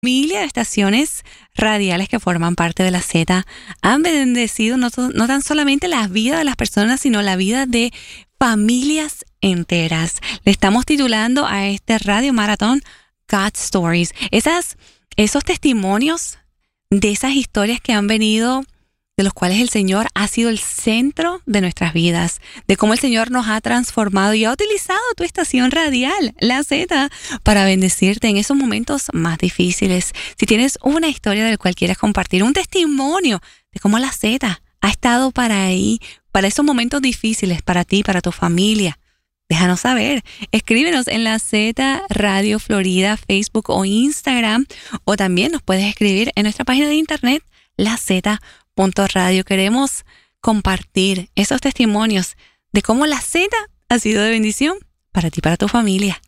Familia de estaciones radiales que forman parte de la Z han bendecido no tan solamente la vida de las personas, sino la vida de familias enteras. Le estamos titulando a este radio maratón God Stories. Esos testimonios de esas historias que han venido, de los cuales el Señor ha sido el centro de nuestras vidas, de cómo el Señor nos ha transformado y ha utilizado tu estación radial, la Z, para bendecirte en esos momentos más difíciles. Si tienes una historia del cual quieres compartir, un testimonio de cómo la Z ha estado para esos momentos difíciles, para ti, para tu familia, déjanos saber. Escríbenos en la Z Radio Florida, Facebook o Instagram, o también nos puedes escribir en nuestra página de internet, LaZ.radio. Queremos compartir esos testimonios de cómo la Z ha sido de bendición para ti, para tu familia.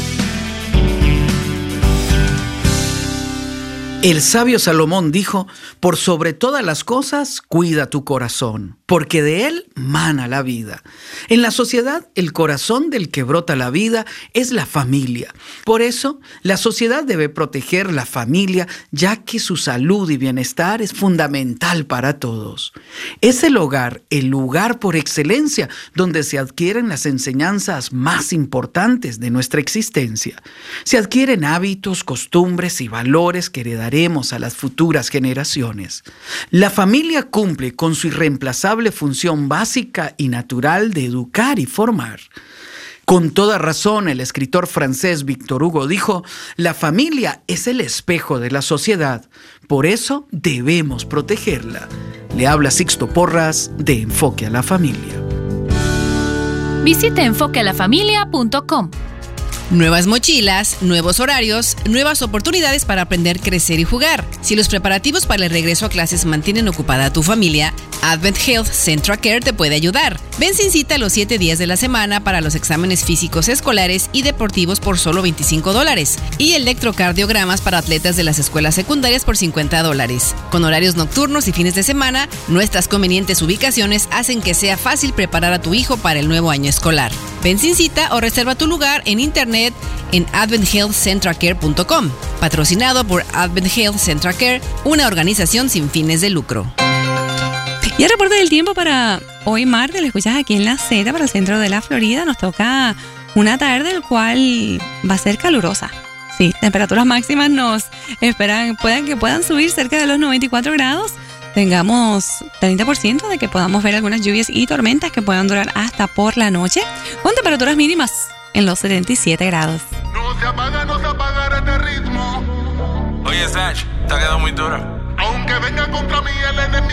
El sabio Salomón dijo: por sobre todas las cosas, cuida tu corazón, porque de él mana la vida. En la sociedad, el corazón del que brota la vida es la familia. Por eso, la sociedad debe proteger la familia, ya que su salud y bienestar es fundamental para todos. Es el hogar, el lugar por excelencia, donde se adquieren las enseñanzas más importantes de nuestra existencia. Se adquieren hábitos, costumbres y valores que heredaremos a las futuras generaciones. La familia cumple con su irreemplazable función básica y natural de educar y formar. Con toda razón, el escritor francés Victor Hugo dijo: la familia es el espejo de la sociedad, por eso debemos protegerla. Le habla Sixto Porras de Enfoque a la Familia. Visite enfoquealafamilia.com. Nuevas mochilas, nuevos horarios, nuevas oportunidades para aprender, crecer y jugar. Si los preparativos para el regreso a clases mantienen ocupada a tu familia, Advent Health Central Care te puede ayudar. Ven sin cita los 7 días de la semana para los exámenes físicos escolares y deportivos por solo $25 y electrocardiogramas para atletas de las escuelas secundarias por $50. Con horarios nocturnos y fines de semana, nuestras convenientes ubicaciones hacen que sea fácil preparar a tu hijo para el nuevo año escolar. Ven sin cita o reserva tu lugar en internet en adventhealthcentralcare.com. Patrocinado por Advent Health Central Care, una organización sin fines de lucro. Y el reporte del tiempo para hoy martes lo escuchas aquí en la Z para el centro de la Florida. Nos toca una tarde el cual va a ser calurosa. Sí, temperaturas máximas nos esperan, puedan subir cerca de los 94 grados. Tengamos 30% de que podamos ver algunas lluvias y tormentas que puedan durar hasta por la noche, con temperaturas mínimas en los 77 grados. No se apaga este ritmo. Oye, Sach, te ha quedado muy duro. Aunque venga contra mí el enemigo.